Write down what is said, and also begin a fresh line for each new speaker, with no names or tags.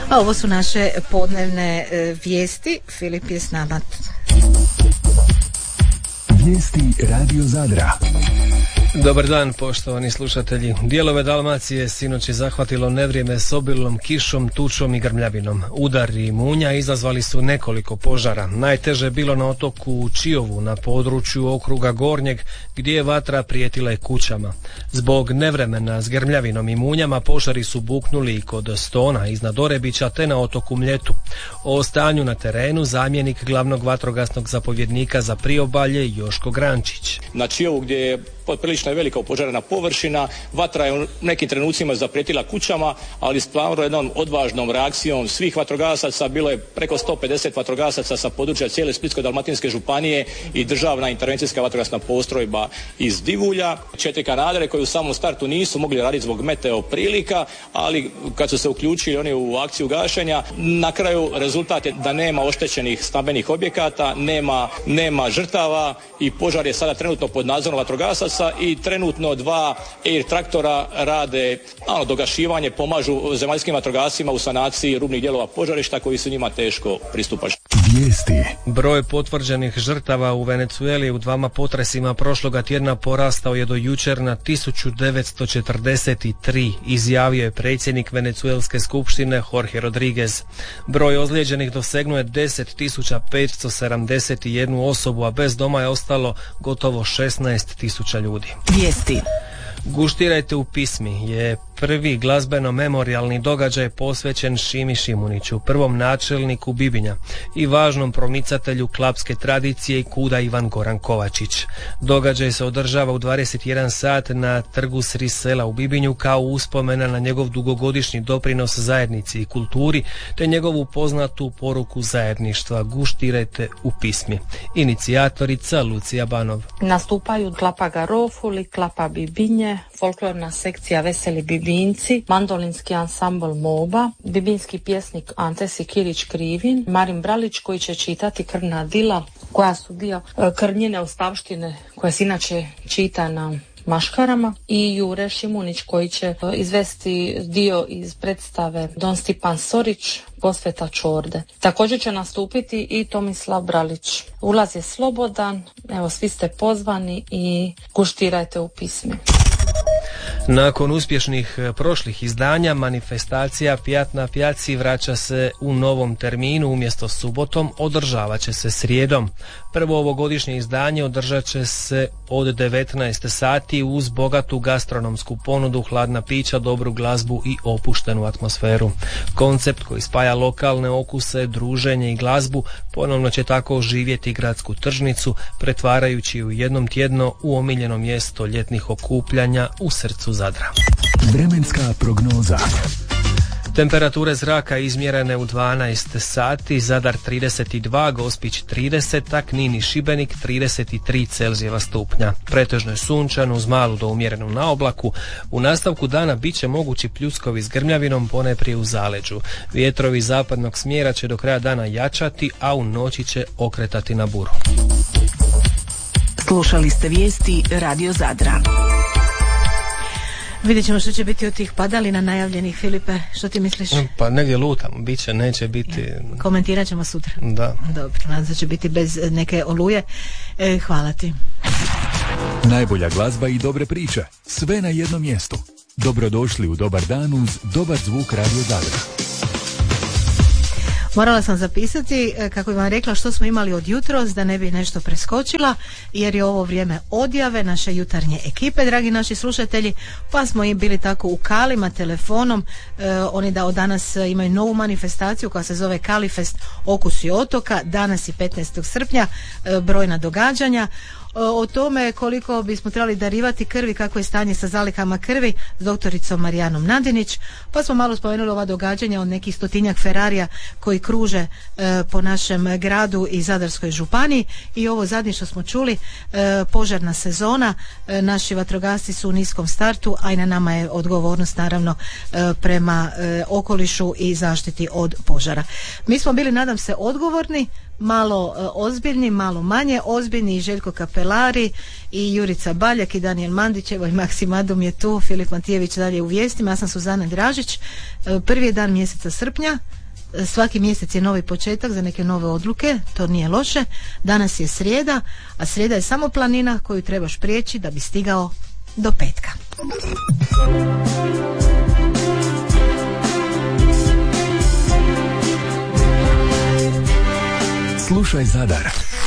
A ovo su naše podnevne vijesti. Filip je s nama.
Vijesti Radio Zadra.
Dobar dan, poštovani slušatelji. Dijelove Dalmacije sinoć je zahvatilo nevrijeme s obilnom kišom, tučom i grmljavinom. Udari i munja izazvali su nekoliko požara. Najteže je bilo na otoku Čiovu, na području okruga Gornjeg, gdje je vatra prijetila i kućama. Zbog nevremena s grmljavinom i munjama požari su buknuli i kod Stona iznad Orebića te na otoku Mljetu. O stanju na terenu zamjenik glavnog vatrogasnog zapovjednika za priobalje Joško Grančić.
Na Čiovu gdje je prilično velika opožarena površina, vatra je u nekim trenucima zaprijetila kućama, ali stvarno jednom odvažnom reakcijom svih vatrogasaca, bilo je preko 150 vatrogasaca sa područja cijele Splitsko-dalmatinske županije i državna intervencijska vatrogasna postrojba iz Divulja, 4 kanadere koji u samom startu nisu mogli raditi zbog meteo prilika, ali kad su se uključili oni u akciju gašenja, na kraju rezultat je da nema oštećenih stambenih objekata, nema žrtava i požar je sada trenutno pod nadzorom vatrogasaca i trenutno 2 air traktora rade dogašivanje, pomažu zemaljskim vatrogascima u sanaciji rubnih dijelova požarišta koji su njima teško pristupačni.
Vijesti.
Broj potvrđenih žrtava u Venezueli u 2 potresima prošloga tjedna porastao je do jučer na 1943, izjavio je predsjednik Venezuelske skupštine Jorge Rodriguez. Broj ozlijeđenih dosegnuo je 10.571 osobu, a bez doma je ostalo gotovo 16.000 ljudi.
Vijesti.
Guštirajte u pismi je prvi glazbeno-memorijalni događaj posvećen Šimi Šimuniću, prvom načelniku Bibinja i važnom promicatelju klapske tradicije i kuda Ivan Goran Kovačić. Događaj se održava u 21 sat na trgu Sri sela u Bibinju kao uspomena na njegov dugogodišnji doprinos zajednici i kulturi te njegovu poznatu poruku zajedništva. Guštirajte u pismi. Inicijatorica Lucija Banov.
Nastupaju Klapa Garofuli, Klapa Bibinje, folklorna sekcija Veseli Bibinci, mandolinski ansambl Moba, bibinski pjesnik Ante Sikirić Krivin, Marin Bralić koji će čitati Krvna dila koja su dio krnjine ostavštine koja se inače čita na maškarama i Jure Šimunić koji će izvesti dio iz predstave Don Stipan Sorić, Gosveta Čorde. Također će nastupiti i Tomislav Bralić. Ulaz je slobodan, evo svi ste pozvani i guštirajte u pismi.
Nakon uspješnih prošlih izdanja, manifestacija Pijat na pijaci vraća se u novom terminu, umjesto subotom održavat će se srijedom. Prvo ovogodišnje izdanje održat će se od 19 sati uz bogatu gastronomsku ponudu, hladna pića, dobru glazbu i opuštenu atmosferu. Koncept koji spaja lokalne okuse, druženje i glazbu ponovno će tako oživjeti gradsku tržnicu, pretvarajući u jednom tjedno u omiljeno mjesto ljetnih okupljanja u srcu Zadra.
Vremenska prognoza.
Temperature zraka izmjerene u 12 sati, Zadar 32, Gospić 30, a Knin i Šibenik 33 Celzijeva stupnja. Pretežno je sunčano uz malu do umjerenu naoblaku. U nastavku dana bit će mogući pljuskovi s grmljavinom, ponajprije u zaleđu. Vjetrovi zapadnog smjera će do kraja dana jačati, a u noći će okretati na buru.
Slušali ste vijesti Radio Zadra. Vidjet ćemo što će biti od tih padalina najavljenih. Filipe, što ti misliš?
Pa negdje lutam, bit će, neće biti.
Komentirat ćemo sutra.
Da.
Dobro, nadam se da će biti bez neke oluje. Hvala ti.
Najbolja glazba i dobre priče, sve na jednom mjestu. Dobrodošli u Dobar dan uz dobar zvuk Radio Zadra.
Morala sam zapisati, kako bih vam rekla, što smo imali od jutros, da ne bi nešto preskočila, jer je ovo vrijeme odjave naše jutarnje ekipe, dragi naši slušatelji, pa smo im bili tako u Kalima telefonom. Oni da od danas imaju novu manifestaciju koja se zove Kalifest Okusi otoka, danas i 15. srpnja, brojna događanja. O tome koliko bismo trebali darivati krvi, kako je stanje sa zalihama krvi s doktoricom Marijanom Nadinić, pa smo malo spomenuli ova događanja od nekih 100-tinjak Ferrarija koji kruže po našem gradu i Zadarskoj županiji. I ovo zadnje što smo čuli, požarna sezona, naši vatrogasci su u niskom startu, a i na nama je odgovornost naravno prema okolišu i zaštiti od požara. Mi smo bili, nadam se, odgovorni, malo ozbiljni, malo manje ozbiljni, i Željko Kapelari i Jurica Baljak i Daniel Mandić, evo i Maksim Adum je tu, Filip Matijević dalje u vijestima, ja sam Suzana Dražić. Prvi je dan mjeseca srpnja, svaki mjesec je novi početak za neke nove odluke, to nije loše. Danas je srijeda, a srijeda je samo planina koju trebaš prijeći da bi stigao do petka.
Slušaj Zadar.